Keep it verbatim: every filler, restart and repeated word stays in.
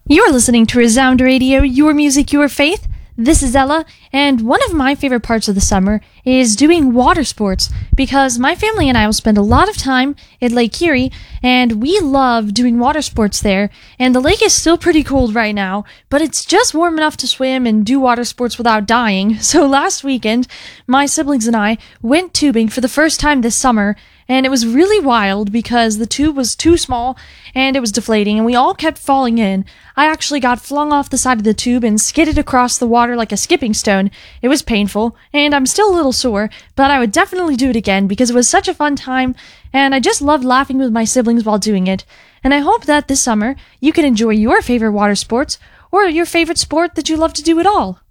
You're listening to Resound Radio, your music, your faith. This is Ella, and one of my favorite parts of the summer is doing water sports, because my family and I will spend a lot of time at Lake Erie, and we love doing water sports there, and the lake is still pretty cold right now, but it's just warm enough to swim and do water sports without dying. So last weekend, my siblings and I went tubing for the first time this summer, and it was really wild because the tube was too small and it was deflating and we all kept falling in. I actually got flung off the side of the tube and skidded across the water like a skipping stone. It was painful and I'm still a little sore, but I would definitely do it again because it was such a fun time and I just loved laughing with my siblings while doing it. And I hope that this summer you can enjoy your favorite water sports or your favorite sport that you love to do at all.